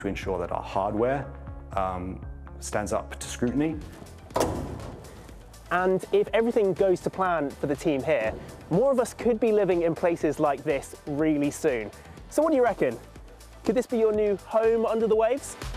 to ensure that our hardware stands up to scrutiny. And if everything goes to plan for the team here, more of us could be living in places like this really soon. So what do you reckon? Could this be your new home under the waves?